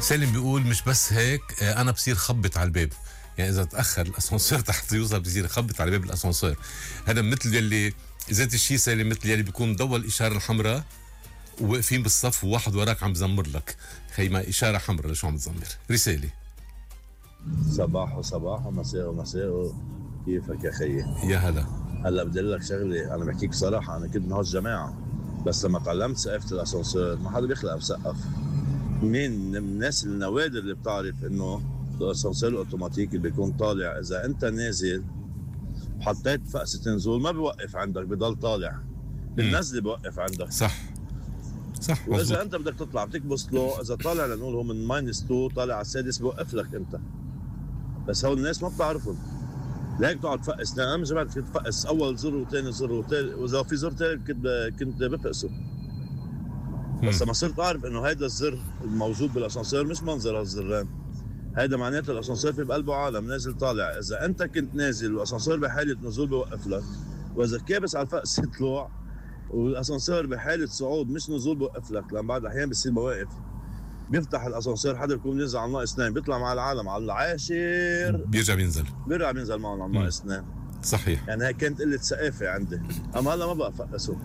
سالم بيقول مش بس هيك، انا بصير خبط على الباب. يعني اذا تاخر الاسانسير تحت يوصل بصير يخبط على باب الاسانسير. هذا مثل يلي ذات الشيء سالم، مثل يلي بيكون مضوى الاشاره الحمراء وواقفين بالصف وواحد وراك عم بزمر لك، خيما اشاره حمراء لشو عم تزمر رساله. صباح وصباح ومساء ومساء، كيفك يا خيي؟ يا هلا. هلا بدي لك شغله، انا بحكيك بصراحه، انا كنت من هالجماعه، بس لما تعلمت سقفه الاسانسير ما حدا بيخلق بسقف. مين من الناس النوادر اللي بتعرف انه الاسانسير الاوتوماتيكي بيكون طالع، اذا انت نازل وحطيت فقسه نزول ما بيوقف عندك، بضل طالع، بالنزله بوقف عندك. صح صح واذا مزبوط. انت بدك تطلع بتكبس له، اذا طالع لنقول هو من -2 طالع على السادس بوقف لك انت. بس هول الناس ما بتعرفهم، لهيك بتقعد تفقس. انا من زمان كنت بفقس اول زر وثاني زر وثالث، واذا في زر ثالث كنت بفقسه. بس لما صرت اعرف انه هيدا الزر الموجود بالاسانسير مش منظر هالزرين، هيدا معناته الاسانسير في بقلبه عالم نازل طالع. اذا انت كنت نازل والاسانسير بحاله نزول بوقف لك، واذا كابس على الفقس طلوع والاسانسير بحاله صعود مش نزول بوقف لك، لان بعض الاحيان بصير مواقف بيفتح الاسانسير حدا بيكون نازل على -2 بيطلع مع العالم على العاشر بيرجع بينزل معهم على -2. صحيح. يعني هي كانت قله ثقافه عندي، اما هلا ما بقى فقسوا.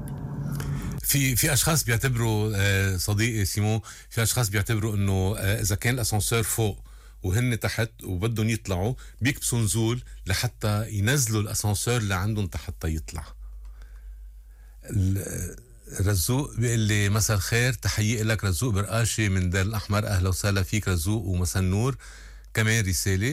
في اشخاص بيعتبروا صديقي سيمو، في اشخاص بيعتبروا انه اذا كان الاسانسير فوق وهن تحت وبدهم يطلعوا بيكبسوا نزول لحتى ينزلوا الاسانسير لعندهم حتى يطلع. رزوق بيقول لي مساء الخير، تحية لك رزوق برقاشي من دار الأحمر. أهلا وسهلا فيك رزوق، ومساء النور. كمان رسالة.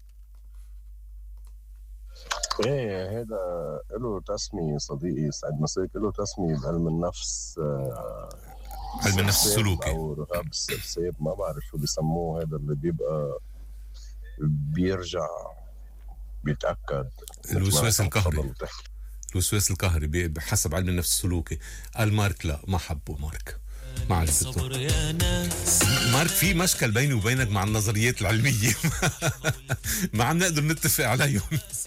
ايه هذا له تسمية صديقي سعد مساك، له تسمية بعلم النفس، علم النفس السلوكي او رهاب السرساب، ما بعرف شو بيسموه، هذا اللي بيبقى بيرجع بيتأكد. الوسواس القهري. الوسواس القهري بحسب علم النفس السلوكي. قال مارك لا ما حبه مارك، ما عرفته مارك. في مشكل بيني وبينك مع النظريات العلمية ما عم نقدر نتفق عليهم.